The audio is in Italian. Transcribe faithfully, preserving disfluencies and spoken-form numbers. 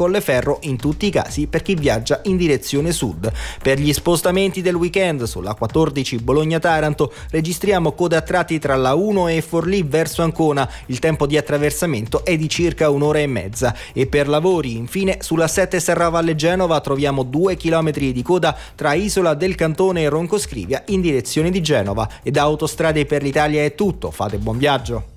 Colleferro in tutti i casi per chi viaggia in direzione sud. Per gli spostamenti del weekend sulla quattordici Bologna-Taranto registriamo code a tratti tra la uno e Forlì verso Ancona. Il tempo di attraversamento è di circa un'ora e mezza. E per lavori, infine, sulla sette Serravalle Genova troviamo due chilometri di coda tra Isola del Cantone e Roncoscrivia in direzione di Genova. E da Autostrade per l'Italia è tutto. Fate buon viaggio.